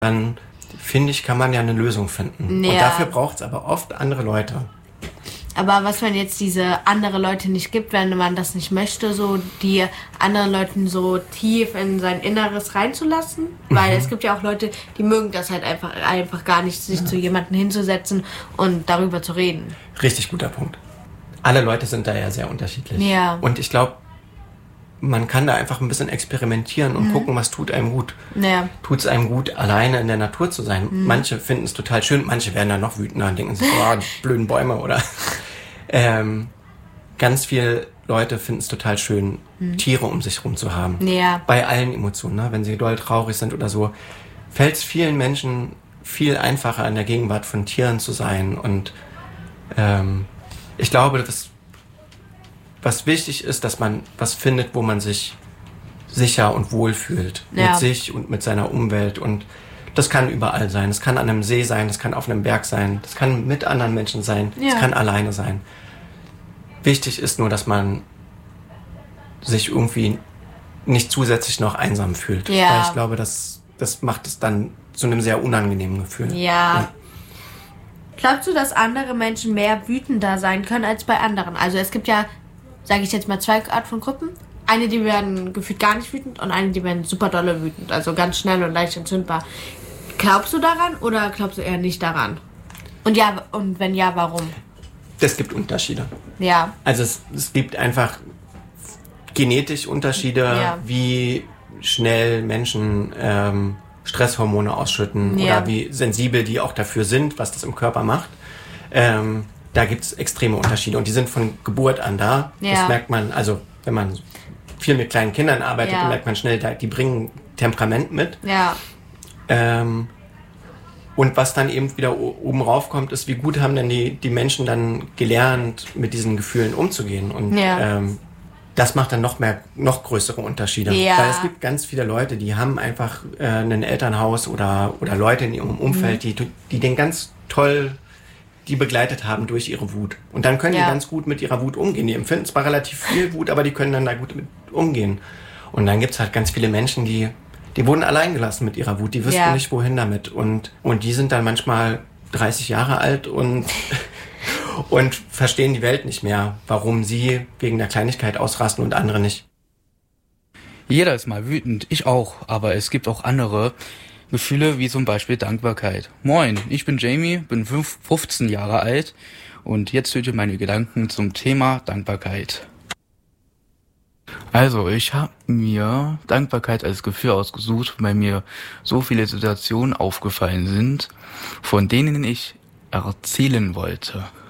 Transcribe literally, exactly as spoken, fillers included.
dann finde ich, kann man ja eine Lösung finden. Ja. Und dafür braucht es aber oft andere Leute. Aber was, wenn jetzt diese andere Leute nicht gibt, wenn man das nicht möchte, so die anderen Leuten so tief in sein Inneres reinzulassen? Mhm. Weil es gibt ja auch Leute, die mögen das halt einfach, einfach gar nicht, sich ja. zu jemandem hinzusetzen und darüber zu reden. Richtig guter Punkt. Alle Leute sind da ja sehr unterschiedlich. Ja. Und ich glaube, man kann da einfach ein bisschen experimentieren und mhm. gucken, was tut einem gut. Ja. Tut es einem gut, alleine in der Natur zu sein? Mhm. Manche finden es total schön, manche werden dann noch wütender und denken sich, oh, die blöden Bäume oder... ähm, ganz viele Leute finden es total schön, mhm. Tiere um sich herum zu haben. Ja. Bei allen Emotionen, ne? Wenn sie doll traurig sind oder so, fällt es vielen Menschen viel einfacher, in der Gegenwart von Tieren zu sein. Und ähm, ich glaube, dass was wichtig ist, dass man was findet, wo man sich sicher und wohl fühlt. Ja. Mit sich und mit seiner Umwelt. Und das kann überall sein. Das kann an einem See sein, das kann auf einem Berg sein, das kann mit anderen Menschen sein, das ja. kann alleine sein. Wichtig ist nur, dass man sich irgendwie nicht zusätzlich noch einsam fühlt. Ja. Weil ich glaube, das, das macht es dann zu einem sehr unangenehmen Gefühl. Ja. ja. Glaubst du, dass andere Menschen mehr wütender sein können als bei anderen? Also es gibt ja, sage ich jetzt mal, zwei Arten von Gruppen. Eine, die werden gefühlt gar nicht wütend und eine, die werden super dolle wütend. Also ganz schnell und leicht entzündbar. Glaubst du daran oder glaubst du eher nicht daran? Und ja, und wenn ja, warum? Es gibt Unterschiede. Ja. Also es, es gibt einfach genetisch Unterschiede, ja. wie schnell Menschen ähm, Stresshormone ausschütten ja. oder wie sensibel die auch dafür sind, was das im Körper macht. Ähm, da gibt es extreme Unterschiede und die sind von Geburt an da. Ja. Das merkt man, also wenn man viel mit kleinen Kindern arbeitet, ja. merkt man schnell, die bringen Temperament mit. Ja. Ähm, und was dann eben wieder oben raufkommt, ist, wie gut haben denn die, die Menschen dann gelernt, mit diesen Gefühlen umzugehen. Und ja. ähm, das macht dann noch mehr, noch größere Unterschiede. Ja. Weil es gibt ganz viele Leute, die haben einfach äh, ein Elternhaus oder, oder Leute in ihrem Umfeld, mhm. die, die den ganz toll die begleitet haben durch ihre Wut. Und dann können ja. die ganz gut mit ihrer Wut umgehen. Die empfinden zwar relativ viel Wut, aber die können dann da gut mit umgehen. Und dann gibt's halt ganz viele Menschen, die die wurden allein gelassen mit ihrer Wut. Die wüssten ja. nicht, wohin damit. Und, und die sind dann manchmal dreißig Jahre alt und, und verstehen die Welt nicht mehr, warum sie wegen der Kleinigkeit ausrasten und andere nicht. Jeder ist mal wütend, ich auch. Aber es gibt auch andere Gefühle, wie zum Beispiel Dankbarkeit. Moin, ich bin Jamie, bin fünfzehn Jahre alt und jetzt hört ihr meine Gedanken zum Thema Dankbarkeit. Also, ich habe mir Dankbarkeit als Gefühl ausgesucht, weil mir so viele Situationen aufgefallen sind, von denen ich erzählen wollte.